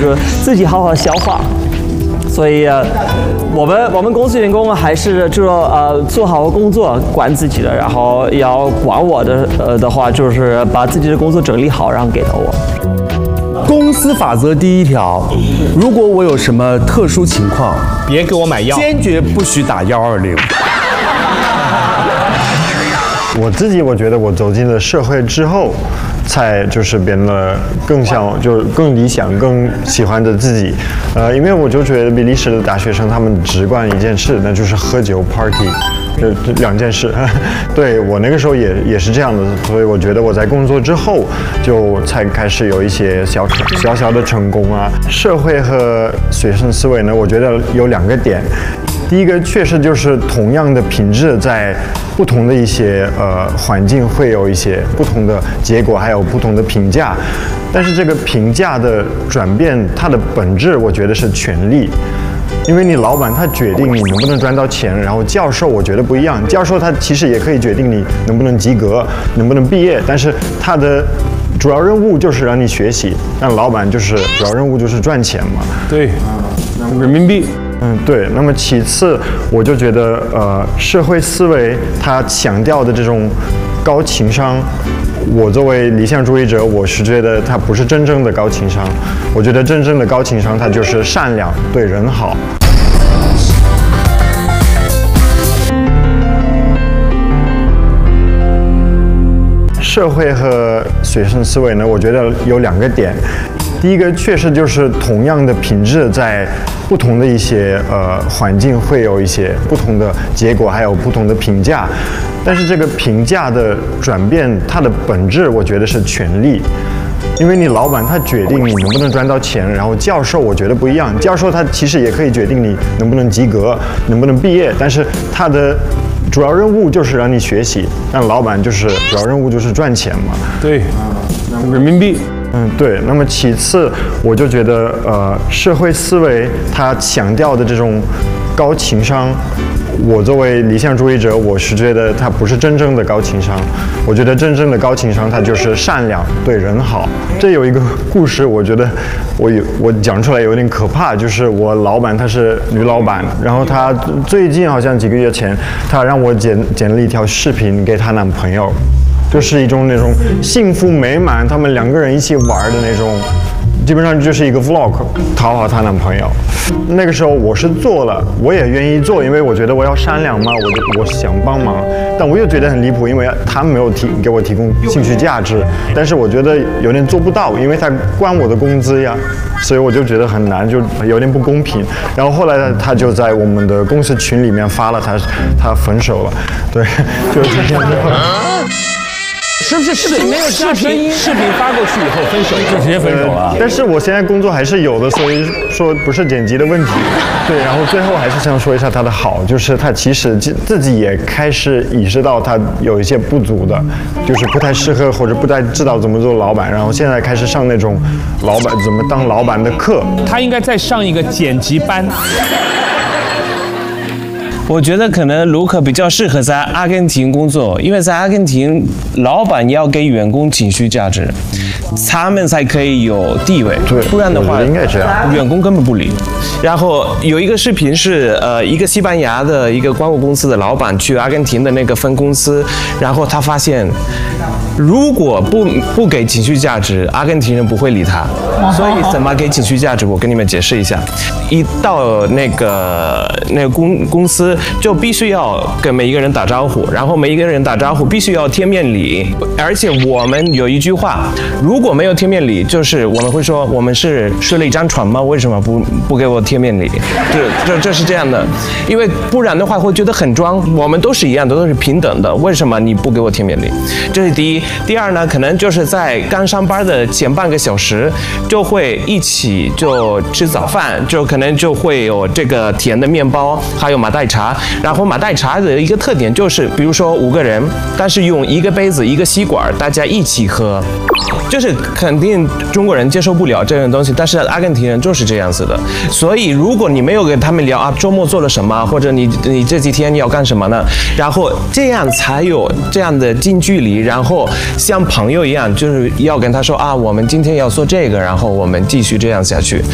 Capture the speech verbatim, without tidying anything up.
就是自己好好消化。所以，呃、我们我们公司员工还是就说呃做好工作，管自己的，然后要管我的呃的话，就是把自己的工作整理好，然后给到我。 公司法则第一条，如果我有什么特殊情况， 别给我买药， 坚决不许打幺二零。 我自己我觉得我走进了社会之后，才就是变得更像，就是更理想、更喜欢的自己。呃，因为我就觉得比利时的大学生他们只管一件事，那就是喝酒 party。这这两件事，对我那个时候也也是这样的，所以我觉得我在工作之后就才开始有一些小小小的成功啊。社会和学生思维呢，我觉得有两个点，第一个确实就是同样的品质，在不同的一些呃环境会有一些不同的结果，还有不同的评价，但是这个评价的转变，它的本质我觉得是权力。因为你老板他决定你能不能赚到钱，然后教授我觉得不一样，教授他其实也可以决定你能不能及格，能不能毕业，但是他的主要任务就是让你学习，但老板就是主要任务就是赚钱嘛。 对，人民币。 嗯，对。那么其次，我就觉得呃，社会思维它强调的这种高情商。我作为理想主义者，我是觉得它不是真正的高情商。我觉得真正的高情商，它就是善良，对人好。社会和学生思维呢，我觉得有两个点。第一个确实就是同样的品质，在不同的一些呃环境会有一些不同的结果，还有不同的评价。但是这个评价的转变，它的本质我觉得是权力。因为你老板他决定你能不能赚到钱，然后教授我觉得不一样，教授他其实也可以决定你能不能及格，能不能毕业，但是他的主要任务就是让你学习，但老板就是主要任务就是赚钱嘛。 对，人民币。 嗯，对。那么其次，我就觉得呃，社会思维它强调的这种高情商。我作为理想主义者，我是觉得它不是真正的高情商。我觉得真正的高情商，它就是善良，对人好。这有一个故事，我觉得我有我讲出来有点可怕，就是我老板她是女老板，然后她最近好像几个月前，她让我剪剪了一条视频给她男朋友，就是一种那种幸福美满，他们两个人一起玩的那种。基本上就是一个 vlog 讨好她男朋友。那个时候我是做了，我也愿意做，因为我觉得我要善良嘛，我就我想帮忙，但我又觉得很离谱，因为他没有提给我提供兴趣价值，但是我觉得有点做不到，因为他关我的工资呀，所以我就觉得很难，就有点不公平。然后后来呢，他就在我们的公司群里面发了他他分手了，对，就是这样的。 是不是视频没有视频？视频发过去以后分手就直接分手了、呃？ 但是我现在工作还是有的，所以说不是剪辑的问题。对，然后最后还是想说一下他的好，就是他其实自己也开始意识到他有一些不足的，就是不太适合或者不太知道怎么做老板，然后现在开始上那种老板怎么当老板的课。 他应该再上一个剪辑班。 我觉得可能卢克比较适合在阿根廷工作，因为在阿根廷，老板要给员工情绪价值，他们才可以有地位。 对， 不然的话， 应该这样， 员工根本不理。然后有一个视频是，呃，一个西班牙的一个光伏公司的老板去阿根廷的那个分公司，然后他发现，如果不不给情绪价值，阿根廷人不会理他。所以怎么给情绪价值？我跟你们解释一下。一到那个那个公公司，就必须要跟每一个人打招呼，然后每一个人打招呼必须要贴面礼，而且我们有一句话，如果没有贴面礼，就是我们会说我们是睡了一张床吗？为什么不不给我贴面礼？这这这是这样的，因为不然的话会觉得很装。我们都是一样的，都是平等的，为什么你不给我贴面礼？这是第一。第二呢，可能就是在刚上班的前半个小时，就会一起就吃早饭，就可能就会有这个甜的面包，还有马黛茶。然后马黛茶的一个特点就是，比如说五个人，但是用一个杯子、一个吸管，大家一起喝，就是肯定中国人接受不了这种东西，但是阿根廷人就是这样子的。所以如果你没有跟他们聊啊，周末做了什么，或者你你这几天你要干什么呢？然后这样才有这样的近距离，然后像朋友一样，就是要跟他说啊，我们今天要做这个，然后我们继续这样下去。